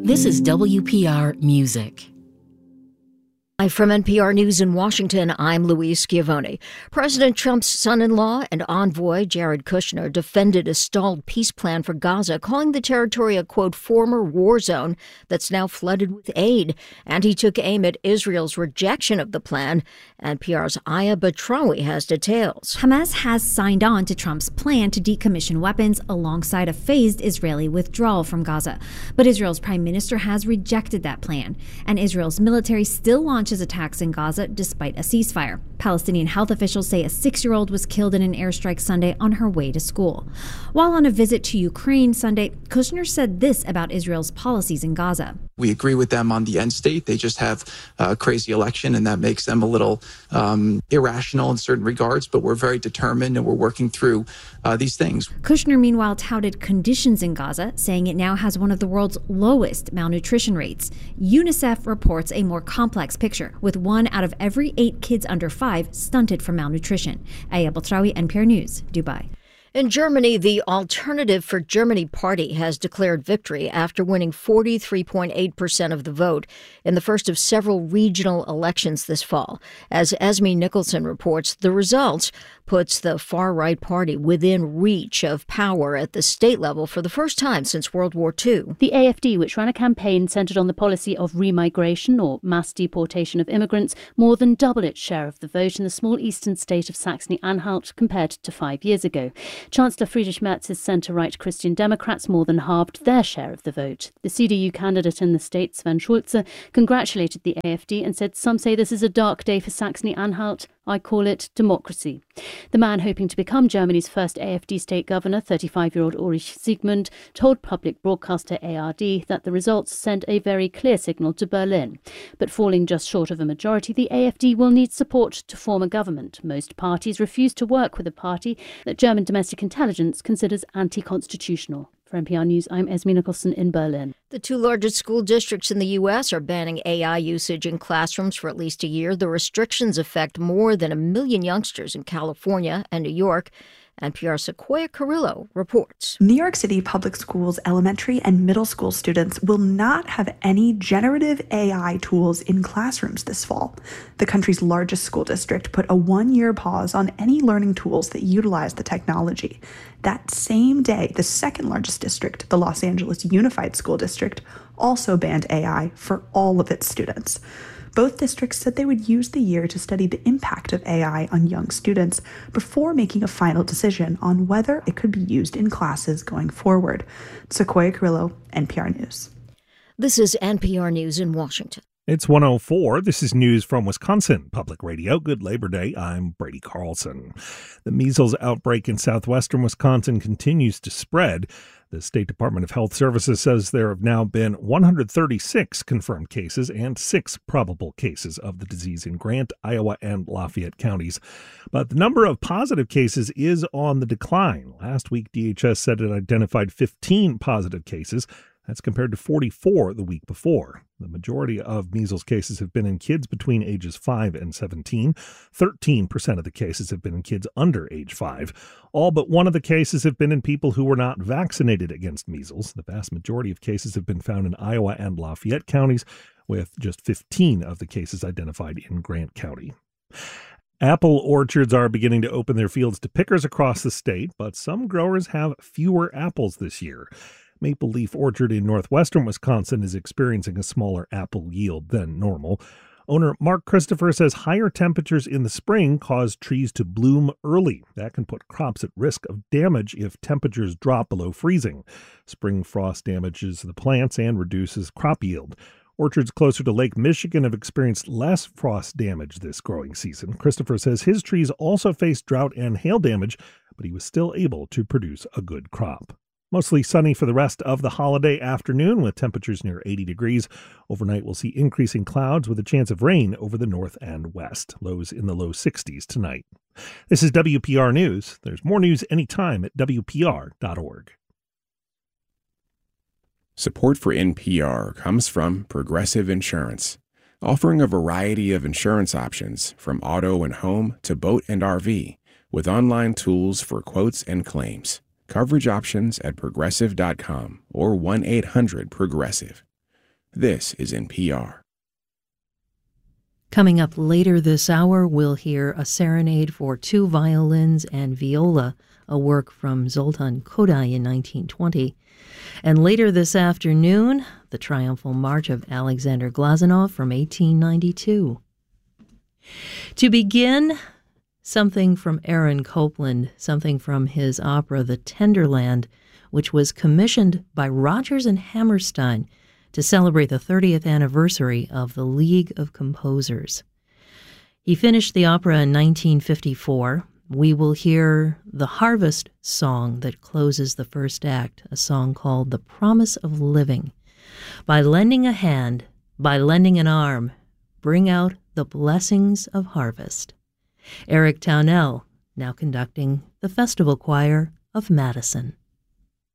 This is WPR Music. Hi, from NPR News in Washington, I'm Louise Schiavone. President Trump's son-in-law and envoy, Jared Kushner, defended a stalled peace plan for Gaza, calling the territory a, quote, former war zone that's now flooded with aid. And he took aim at Israel's rejection of the plan. NPR's Aya Batrawi has details. Hamas has signed on to Trump's plan to decommission weapons alongside a phased Israeli withdrawal from Gaza. But Israel's prime minister has rejected that plan. And Israel's military still launches attacks in Gaza despite a ceasefire. Palestinian health officials say a 6-year-old was killed in an airstrike Sunday on her way to school. While on a visit to Ukraine Sunday, Kushner said this about Israel's policies in Gaza. We agree with them on the end state. They just have a crazy election, and that makes them a little irrational in certain regards, but we're very determined and we're working through these things. Kushner, meanwhile, touted conditions in Gaza, saying it now has one of the world's lowest malnutrition rates. UNICEF reports a more complex picture, with 1 out of every 8 kids under 5 stunted from malnutrition. Aya Batrawi, NPR News, Dubai. In Germany, the Alternative for Germany party has declared victory after winning 43.8% of the vote in the first of several regional elections this fall. As Esme Nicholson reports, the results puts the far-right party within reach of power at the state level for the first time since World War II. The AfD, which ran a campaign centred on the policy of remigration or mass deportation of immigrants, more than doubled its share of the vote in the small eastern state of Saxony-Anhalt compared to 5 years ago. Chancellor Friedrich Merz's centre-right Christian Democrats more than halved their share of the vote. The CDU candidate in the state, Sven Schulze, congratulated the AfD and said, "Some say this is a dark day for Saxony-Anhalt. I call it democracy." The man hoping to become Germany's first AfD state governor, 35-year-old Ulrich Siegmund, told public broadcaster ARD that the results sent a very clear signal to Berlin. But falling just short of a majority, the AfD will need support to form a government. Most parties refuse to work with a party that German domestic intelligence considers anti-constitutional. For NPR News, I'm Esme Nicholson in Berlin. The 2 largest school districts in the U.S. are banning AI usage in classrooms for at least a year. The restrictions affect more than 1 million youngsters in California and New York. NPR's Sequoia Carrillo reports. New York City public schools elementary and middle school students will not have any generative AI tools in classrooms this fall. The country's largest school district put a 1-year pause on any learning tools that utilize the technology. That same day, the second largest district, the Los Angeles Unified School District, also banned AI for all of its students. Both districts said they would use the year to study the impact of AI on young students before making a final decision on whether it could be used in classes going forward. Sequoia Carrillo, NPR News. This is NPR News in Washington. It's 1:04. This is news from Wisconsin Public Radio. Good Labor Day. I'm Brady Carlson. The measles outbreak in southwestern Wisconsin continues to spread. The State Department of Health Services says there have now been 136 confirmed cases and 6 probable cases of the disease in Grant, Iowa, and Lafayette counties. But the number of positive cases is on the decline. Last week, DHS said it identified 15 positive cases. That's compared to 44 the week before. The majority of measles cases have been in kids between ages 5 and 17. 13% of the cases have been in kids under age 5. All but one of the cases have been in people who were not vaccinated against measles. The vast majority of cases have been found in Iowa and Lafayette counties, with just 15 of the cases identified in Grant County. Apple orchards are beginning to open their fields to pickers across the state, but some growers have fewer apples this year. Maple Leaf Orchard in northwestern Wisconsin is experiencing a smaller apple yield than normal. Owner Mark Christopher says higher temperatures in the spring cause trees to bloom early. That can put crops at risk of damage if temperatures drop below freezing. Spring frost damages the plants and reduces crop yield. Orchards closer to Lake Michigan have experienced less frost damage this growing season. Christopher says his trees also faced drought and hail damage, but he was still able to produce a good crop. Mostly sunny for the rest of the holiday afternoon with temperatures near 80 degrees. Overnight, we'll see increasing clouds with a chance of rain over the north and west. Lows in the low 60s tonight. This is WPR News. There's more news anytime at WPR.org. Support for NPR comes from Progressive Insurance, offering a variety of insurance options from auto and home to boat and RV, with online tools for quotes and claims. Coverage options at Progressive.com or 1-800-PROGRESSIVE. This is NPR. Coming up later this hour, we'll hear a serenade for two violins and viola, a work from Zoltan Kodály in 1920. And later this afternoon, the triumphal march of Alexander Glazunov from 1892. To begin, something from Aaron Copland, something from his opera The Tenderland, which was commissioned by Rodgers and Hammerstein to celebrate the 30th anniversary of the League of Composers. He finished the opera in 1954. We will hear the harvest song that closes the first act, a song called The Promise of Living. By lending a hand, by lending an arm, bring out the blessings of harvest. Eric Townell, now conducting the Festival Choir of Madison.